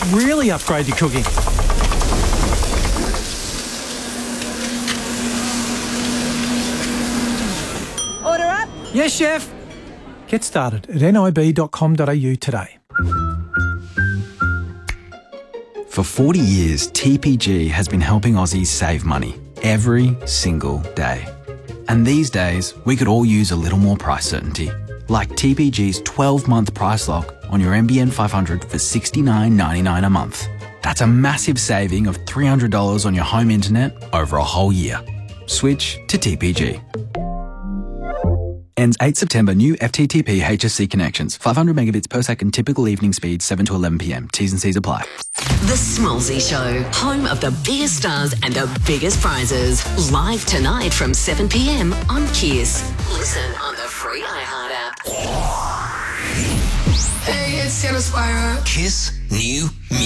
really upgrade your cooking. Order up. Yes, chef. Get started at nib.com.au today. For 40 years, TPG has been helping Aussies save money every single day. And these days, we could all use a little more price certainty. Like TPG's 12-month price lock on your NBN 500 for $69.99 a month. That's a massive saving of $300 on your home internet over a whole year. Switch to TPG. Ends 8 September. New FTTP HSC connections. 500 megabits per second. Typical evening speed 7 to 11 p.m. T's and C's apply. The Smallsy Show, home of the biggest stars and the biggest prizes. Live tonight from 7 p.m. on Kiss. Listen on the free iHeart app. Hey, it's Sienna Spira. Kiss New Music.